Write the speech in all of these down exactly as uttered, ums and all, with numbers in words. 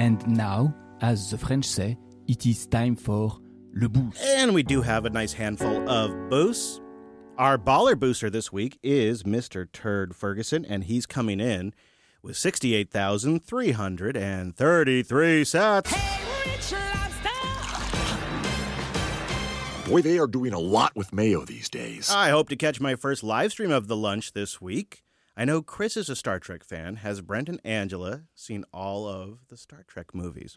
And now, as the French say, it is time for le boost. And we do have a nice handful of boosts. Our baller booster this week is Mister Turd Ferguson, and he's coming in with sixty-eight thousand three hundred thirty-three sats. Hey, Rich Lobster! Boy, they are doing a lot with mayo these days. I hope to catch my first live stream of the lunch this week. I know Chris is a Star Trek fan. Has Brent and Angela seen all of the Star Trek movies?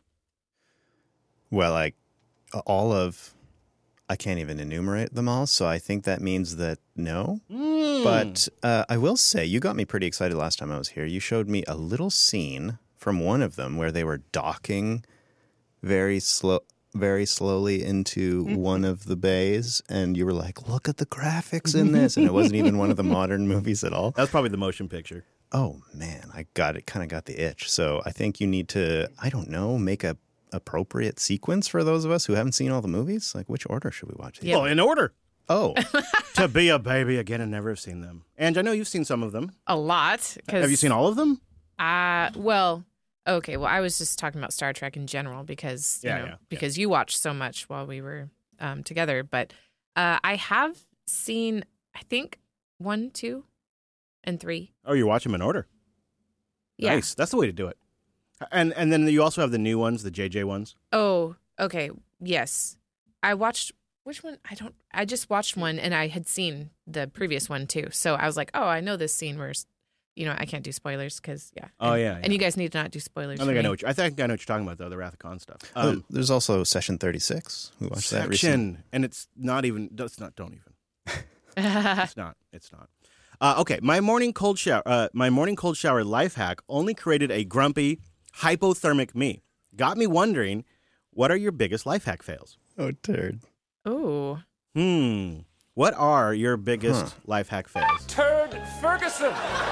Well, I, all of, I can't even enumerate them all, so I think that means that no. Mm. But uh, I will say, you got me pretty excited last time I was here. You showed me a little scene from one of them where they were docking very slow, very slowly into one of the bays, and you were like, look at the graphics in this. And it wasn't even one of the modern movies at all. That's probably the motion picture. Oh, man, I got it, kind of got the itch. So I think you need to, I don't know, make a appropriate sequence for those of us who haven't seen all the movies. Like, which order should we watch these? Well, in order. Oh. To Be a Baby Again and Never have seen them. And I know you've seen some of them. A lot. Have you seen all of them? Uh, well, okay. Well, I was just talking about Star Trek in general because, you Yeah, know, yeah, because you watched so much while we were um, together. But uh, I have seen, I think, one, two, and three. Oh, you watch them in order. Yeah. Nice. That's the way to do it. And and then you also have the new ones, the J J ones. Oh, okay. Yes. I watched, which one? I don't, I just watched one and I had seen the previous one too. So I was like, oh, I know this scene where, you know, I can't do spoilers because, yeah. Oh, and, yeah, yeah. And you guys need to not do spoilers. I for think I me. know what you, I think I know what you're talking about, though, the Wrath of Khan stuff. Oh, Um, there's also Session thirty-six. We watched that recently. section, and it's not even, it's not, don't even. It's not, it's not. Uh, okay, my morning cold shower, uh, my morning cold shower life hack only created a grumpy, hypothermic me. Got me wondering, what are your biggest life hack fails? Oh, turd. Ooh. Hmm. What are your biggest Huh. life hack fails? Turd Ferguson!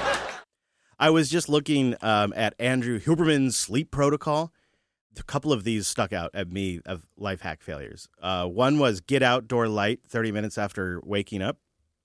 I was just looking um, at Andrew Huberman's sleep protocol. A couple of these stuck out at me of life hack failures. Uh, one was get outdoor light thirty minutes after waking up.